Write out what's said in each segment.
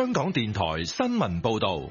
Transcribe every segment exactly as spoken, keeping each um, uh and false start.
香港電台新聞報道。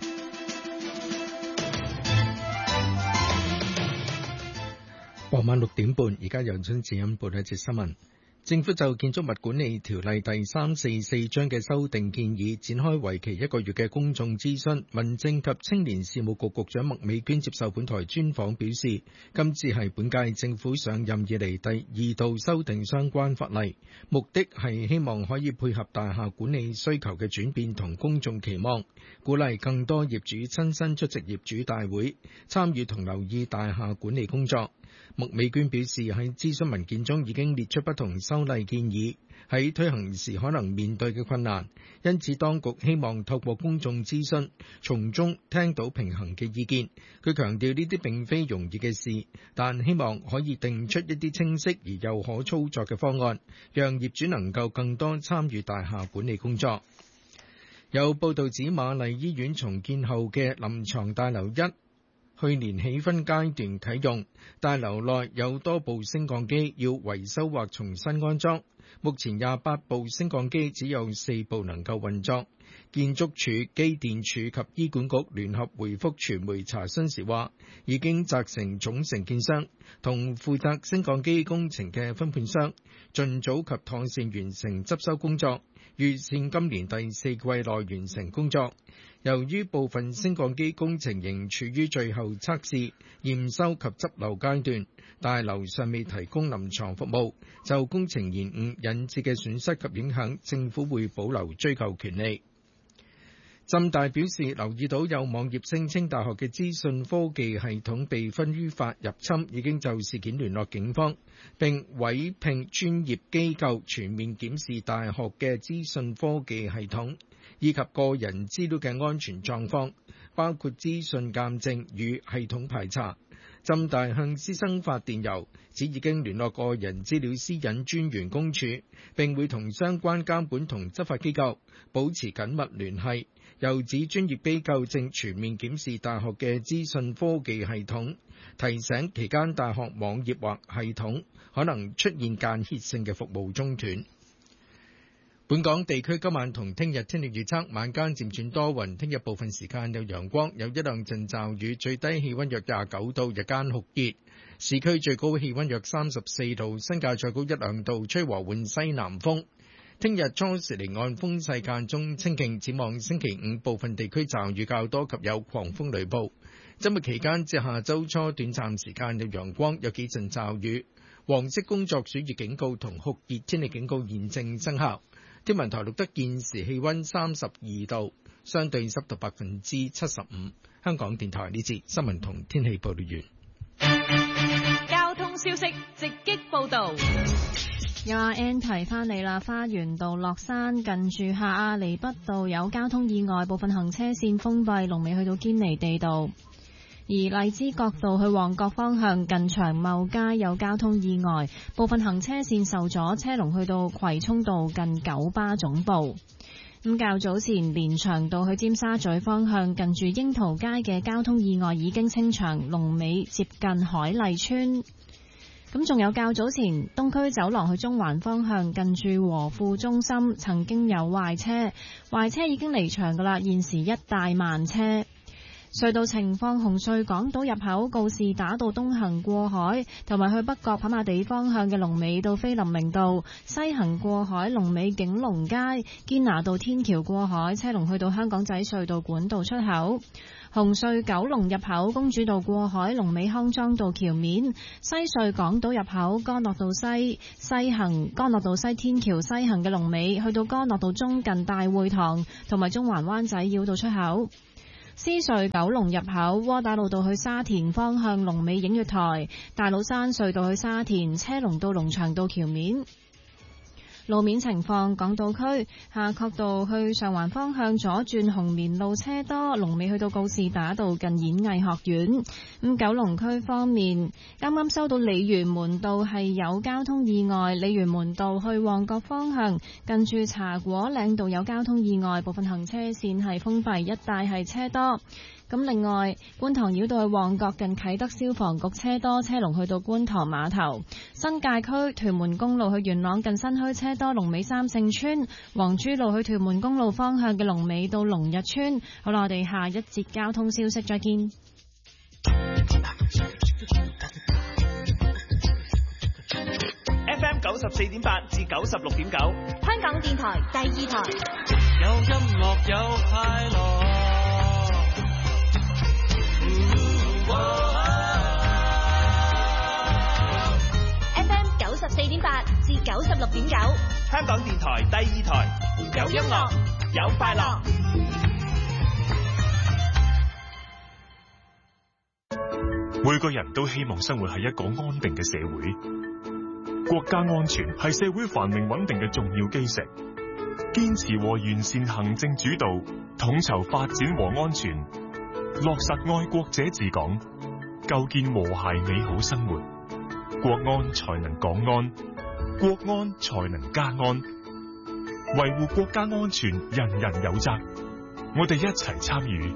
傍晚六點半，而家由張子欣報一節新聞。政府就建築物管理條例第三四四章嘅修訂建議展開為期一個月嘅公眾諮詢。民政及青年事務局局長麥美娟接受本台專訪表示，今次係本屆政府上任以嚟第二度修訂相關法例，目的係希望可以配合大廈管理需求嘅轉變同公眾期望，鼓勵更多業主親身出席業主大會，參與同留意大廈管理工作。麥美娟表示，喺諮詢文件中已經列出不同修例建議喺推行時可能面對嘅困難，因此當局希望透過公眾諮詢，從中聽到平衡嘅意見。佢強調呢啲並非容易嘅事，但希望可以定出一啲清晰而又可操作嘅方案，讓業主能夠更多參與大廈管理工作。有報道指瑪麗醫院重建後嘅臨床大樓一去年起分階段啟用，大樓內有多部升降機要維修或重新安裝。目前廿八部升降機只有四部能夠運作。建築署、機電署及醫管局聯合回覆傳媒查詢時話，已經責成總承建商同負責升降機工程嘅分判商，盡早及妥善完成執修工作，預算今年第四季內完成工作。由於部分升降機工程仍處於最後測試、驗收及執漏階段，大樓尚未提供臨床服務，就工程延誤引致嘅損失及影響，政府會保留追究權利。浸大表示留意到有網頁聲稱大學嘅資訊科技系統被分於法入侵，已經就事件聯絡警方，並委聘專業機構全面檢視大學嘅資訊科技系統以及個人資料嘅安全狀況，包括資訊鑑證與系統排查。浸大向師生發電郵，指已經聯絡個人資料私隱專員公署，並會同相關監管同執法機構保持緊密聯繫。又指專業機構正全面檢視大學嘅資訊科技系統，提醒期間大學網頁或系統可能出現間歇性嘅服務中斷。本港地區今晚同聽日天氣預測，晚間漸轉多雲，聽日部分時間有陽光，有一兩陣驟雨，最低氣溫約廿九度，日間酷熱，市區最高氣溫約三十四度，新界再高一兩度，吹和緩西南風。聽日初時離岸風勢間中清勁，展望星期五部分地區驟雨較多及有狂風雷暴。周末期間至下周初短暫時間有陽光，有幾陣驟雨。黃色工作暑熱警告同酷熱天氣警告現正生效。天文台錄得現時氣溫三十二度，相對濕度百分之七十五。香港電台呢節新聞同天氣報道完。 交通消息直擊報道。 有阿 Ann 提翻你啦，花園道落山近住下亞厘畢道有交通意外，部分行車線封閉，龍尾去到堅尼地道。而荔枝角道去旺角方向近長茂街有交通意外，部分行車線受阻，車龍去到葵涌道近九巴總部。咁較早前連翔道去尖沙咀方向近住櫻桃街嘅交通意外已經清場，龍尾接近海麗村。咁仲有較早前東區走廊去中環方向近住和富中心曾經有壞車，壞車已經離場㗎啦，現時一帶慢車。隧道情況，紅隧港島入口告士打道東行過海同埋去北角跑馬地方向嘅龍尾到菲林明道，西行過海龍尾景隆街，堅拿道天橋過海車龍去到香港仔隧道管道出口。紅隧九龍入口公主道過海龍尾康莊道橋面，西隧港島入口干諾道西西行干諾道西天橋西行嘅龍尾去到干諾道中近大會堂同埋中環灣仔繞道出口。獅隧九龍入口窩打老道去沙田方向龍尾映月台，大老山隧道去沙田車龍到龍翔道橋面。路面情況，港島區夏慤道去上環方向左轉紅棉路車多，龍尾去到告士打道近演藝學院。咁九龍區方面，啱啱收到鯉魚門道係有交通意外，鯉魚門道去旺角方向近住茶果嶺道有交通意外，部分行車線係封閉，一帶係車多。 咁另外，觀塘繞道去旺角近啟德消防局車多車龍去到觀塘碼頭，新界區屯門公路去元朗近新墟車多龍尾三聖村，黃珠路去屯門公路方向嘅龍尾到龍日村。好啦，我哋下一節交通消息再見。 F M 九十四點八至九十六點九， 香港電台第二台， 有音樂有快樂。 F M 九十四點八至九十六點九， 香港電台第二台，有音樂有快樂。 每個人都希望生活喺一個安定嘅社會，國家安全係社會繁榮穩定嘅重要基石。堅持和完善行政主導，統籌發展和安全，落實愛國者治港，構建和諧美好生活，國安才能港安，國安才能家安。維護國家安全，人人有責，我哋一齊參與。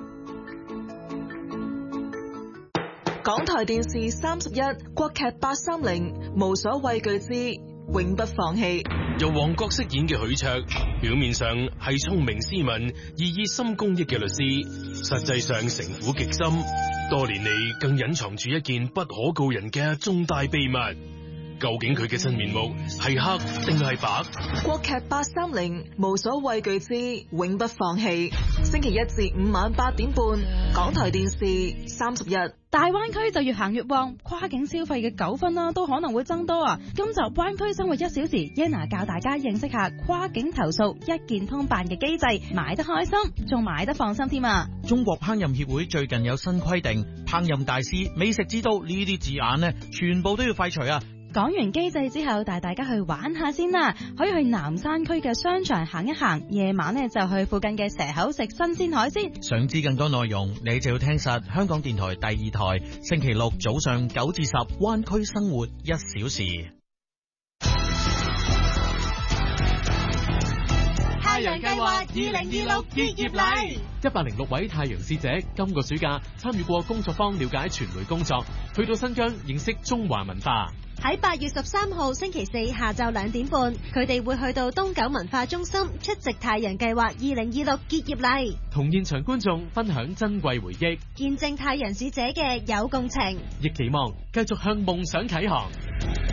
港台電視三十一，國劇八三零，無所畏懼之永不放棄。 由王國飾演嘅許卓，表面上係聰明斯文、而熱心公益嘅律師，實際上城府極深，多年嚟更隱藏住一件不可告人嘅重大秘密。究竟佢嘅真面目係黑定係白？ 國劇八三零，無所畏懼之永不放棄。星期一至五晚八點半，港台電視三十一。 大灣區就越行越旺，跨境消費嘅糾紛啦都可能會增多啊！今集灣區生活一小時 ，Yana 教大家認識下跨境投訴一鍵通辦嘅機制，買得開心，仲買得放心添啊！ 中國烹飪協會最近有新規定，烹飪大師、美食之都呢啲字眼呢，全部都要廢除啊！ 講完機制之後，帶大家去玩下先啦，可以去南山區嘅商場行一行，夜晚呢就去附近嘅蛇口食新鮮海鮮。 想知更多內容，你就要聽實香港電台第二台，星期六早上九至十，灣區生活一小時。 太陽計劃二零二六結業禮， 一百零六位太陽使者今個暑假參與過工作坊，了解傳媒工作，去到新疆認識中華文化。 喺八月十三號星期四下晝兩點半，佢哋會去到東九文化中心出席太陽計劃二零二六結業禮， 同現場觀眾分享珍貴回憶， 見證太陽使者嘅有共情， 亦期望繼續向夢想啟航。